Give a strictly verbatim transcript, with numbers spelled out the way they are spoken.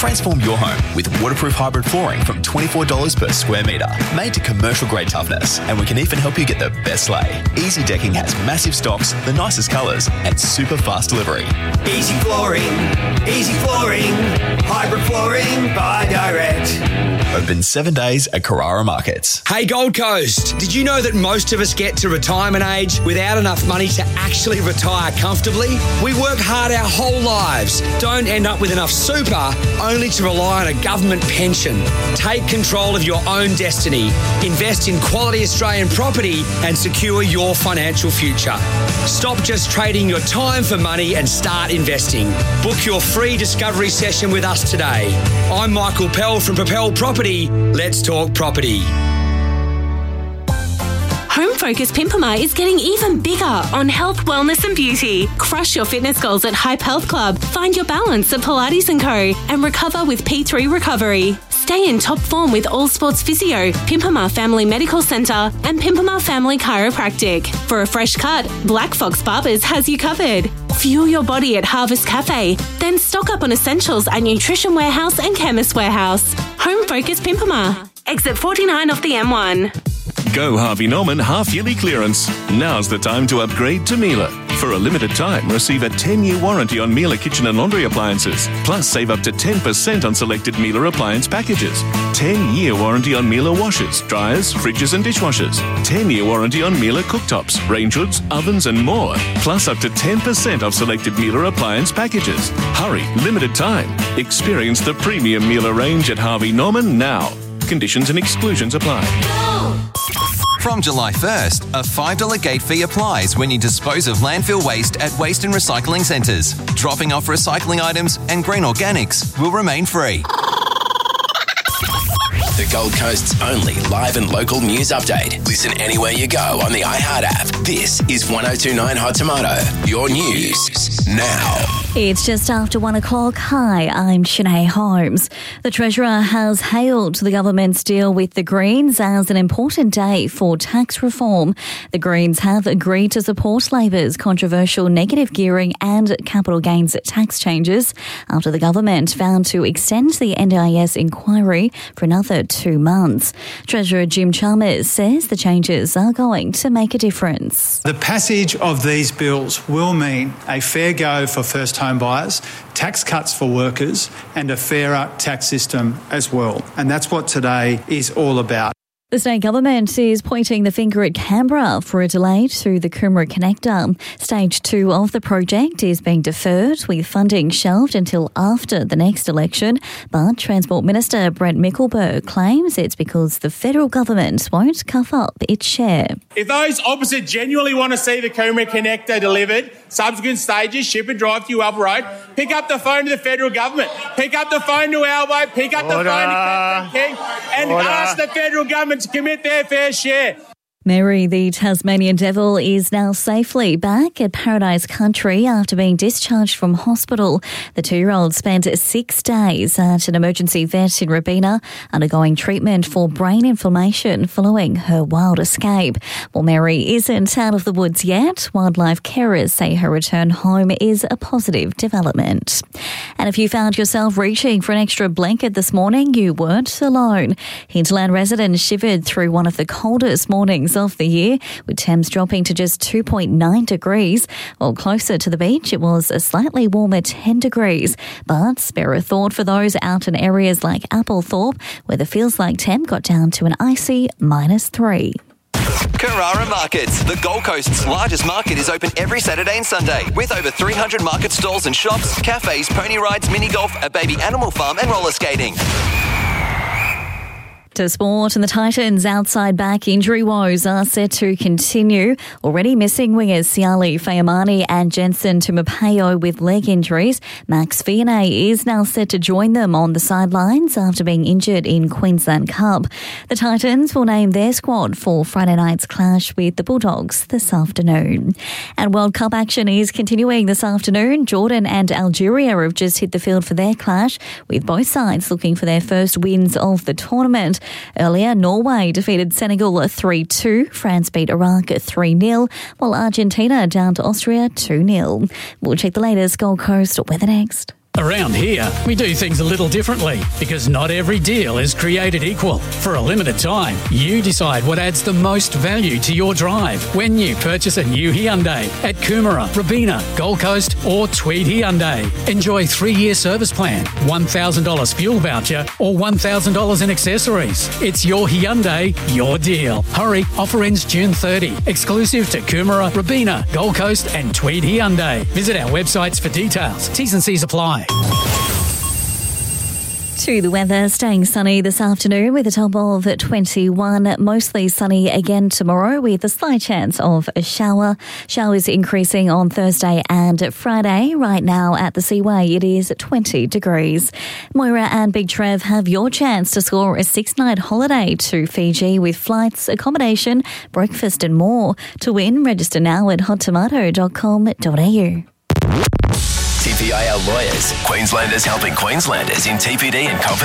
Transform your home with waterproof hybrid flooring from twenty-four dollars per square metre, made to commercial grade toughness, and we can even help you get the best lay. Easy Decking has massive stocks, the nicest colours, and super fast delivery. Easy Flooring, Easy Flooring, hybrid flooring by Direct. Open seven days at Carrara Markets. Hey Gold Coast, did you know that most of us get to retirement age without enough money to actually retire comfortably? We work hard our whole lives, don't end up with enough super, only to rely on a government pension. Take control of your own destiny, invest in quality Australian property and secure your financial future. Stop just trading your time for money and start investing. Book your free discovery session with us today. I'm Michael Pell from Propel Property. Let's talk property. Home Focus Pimpama is getting even bigger on health, wellness and beauty. Crush your fitness goals at Hype Health Club, find your balance at Pilates and Co, and recover with P three Recovery. Stay in top form with All Sports Physio, Pimpama Family Medical Centre and Pimpama Family Chiropractic. For a fresh cut, Black Fox Barbers has you covered. Fuel your body at Harvest Cafe, then stock up on essentials at Nutrition Warehouse and Chemist Warehouse. Home Focus Pimpama. Exit forty-nine off the M one. Go Harvey Norman half-yearly clearance. Now's the time to upgrade to Miele. For a limited time, receive a ten-year warranty on Miele kitchen and laundry appliances. Plus, save up to ten percent on selected Miele appliance packages. ten-year warranty on Miele washers, dryers, fridges and dishwashers. ten-year warranty on Miele cooktops, range hoods, ovens and more. Plus, up to ten percent off selected Miele appliance packages. Hurry, limited time. Experience the premium Miele range at Harvey Norman now. Conditions and exclusions apply. From July first, a five dollars gate fee applies when you dispose of landfill waste at waste and recycling centres. Dropping off recycling items and green organics will remain free. The Gold Coast's only live and local news update. Listen anywhere you go on the iHeart app. This is one oh two point nine Hot Tomato. Your news now. It's just after one o'clock. Hi, I'm Shanae Holmes. The Treasurer has hailed the government's deal with the Greens as an important day for tax reform. The Greens have agreed to support Labor's controversial negative gearing and capital gains tax changes after the government vowed to extend the N D I S inquiry for another two months. Treasurer Jim Chalmers says the changes are going to make a difference. The passage of these bills will mean a fair go for first home buyers, tax cuts for workers and a fairer tax system as well. And that's what today is all about. The state government is pointing the finger at Canberra for a delay to the Coomera Connector. Stage two of the project is being deferred, with funding shelved until after the next election. But Transport Minister Brent Mickelberg claims it's because the federal government won't cough up its share. If those opposite genuinely want to see the Coomera Connector delivered, subsequent stages, ship and drive to you up road, pick up the phone to the federal government, pick up the phone to Albo, pick up Order. the phone to Catherine King and Order. ask the federal government to commit their fair share. Mary, the Tasmanian devil, is now safely back at Paradise Country after being discharged from hospital. The two-year-old spent six days at an emergency vet in Robina undergoing treatment for brain inflammation following her wild escape. While Mary isn't out of the woods yet, wildlife carers say her return home is a positive development. And if you found yourself reaching for an extra blanket this morning, you weren't alone. Hinterland residents shivered through one of the coldest mornings of the year, with temps dropping to just two point nine degrees, while closer to the beach it was a slightly warmer ten degrees. But spare a thought for those out in areas like Applethorpe, where the feels like temp got down to an icy minus three. Carrara Markets. The Gold Coast's largest market is open every Saturday and Sunday with over three hundred market stalls and shops, cafes, pony rides, mini golf, a baby animal farm and roller skating. To sport, and the Titans' outside back injury woes are set to continue. Already missing wingers Siali Fayamani and Jensen Tumapeo with leg injuries. Max Fionney is now set to join them on the sidelines after being injured in Queensland Cup. The Titans will name their squad for Friday night's clash with the Bulldogs this afternoon. And World Cup action is continuing this afternoon. Jordan and Algeria have just hit the field for their clash, with both sides looking for their first wins of the tournament. Earlier, Norway defeated Senegal three two, France beat Iraq three nil, while Argentina down to Austria two nil. We'll check the latest Gold Coast weather next. Around here, we do things a little differently because not every deal is created equal. For a limited time, you decide what adds the most value to your drive when you purchase a new Hyundai at Coomera, Robina, Gold Coast or Tweed Hyundai. Enjoy three-year service plan, one thousand dollars fuel voucher or one thousand dollars in accessories. It's your Hyundai, your deal. Hurry, offer ends June thirtieth. Exclusive to Coomera, Robina, Gold Coast and Tweed Hyundai. Visit our websites for details. T's and C's apply. To the weather, staying sunny this afternoon with a top of twenty-one. Mostly sunny again tomorrow with a slight chance of a shower. Showers increasing on Thursday and Friday. Right now at the Seaway, it is twenty degrees. Moira and Big Trev have your chance to score a six-night holiday to Fiji with flights, accommodation, breakfast and more. To win, register now at hot tomato dot com dot a u. T P I L Lawyers. Queenslanders helping Queenslanders in T P D and confidentiality.